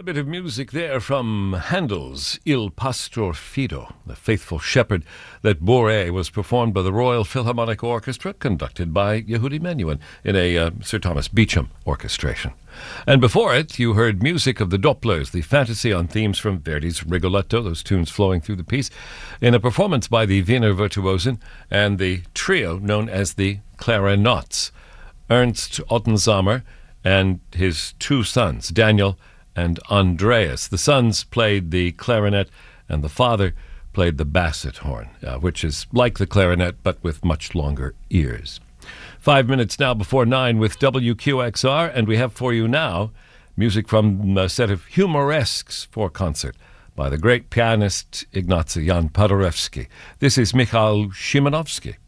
A bit of music there from Handel's Il Pastor Fido, the Faithful Shepherd, that Bourrée was performed by the Royal Philharmonic Orchestra, conducted by Yehudi Menuhin in a Sir Thomas Beecham orchestration. And before it, you heard music of the Dopplers, the fantasy on themes from Verdi's Rigoletto, those tunes flowing through the piece, in a performance by the Wiener Virtuosen and the trio known as the Clarinets, Ernst Ottensamer and his two sons, Daniel and Andreas. The sons played the clarinet and the father played the basset horn, which is like the clarinet but with much longer ears. 5 minutes now before 9 with WQXR, and we have for you now music from a set of humoresques for concert by the great pianist Ignacy Jan Paderewski. This is Michał Szymanowski.